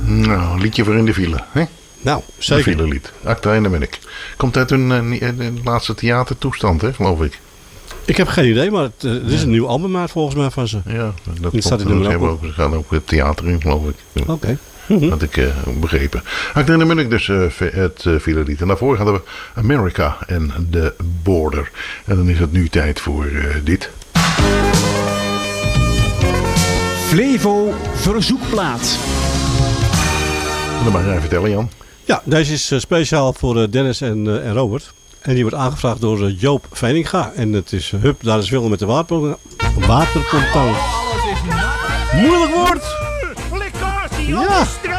Nou, een liedje voor in de file, hè? Nou, Een zeker. filelied. Acta en de Munnik. Komt uit hun laatste theatertoestand, hè, geloof ik. Ik heb geen idee, maar er is een nieuw album uit volgens mij van ze. Ja, dat Die staat in klopt. de Ze nummer ook ze gaan ook het theater in, geloof ik. Oké. Had ik begrepen. Acta en de Munnik dus het filelied. En daarvoor hadden we America en The Border. En dan is het nu tijd voor dit. Flevo verzoekplaat. Dan mag jij vertellen, Jan. Ja, deze is speciaal voor Dennis en Robert. En die wordt aangevraagd door Joop Veninga. En het is Hup, daar is Willem met de waterfontein. Alles is nat. Moeilijk woord! Flikkasie Ja. op de straat.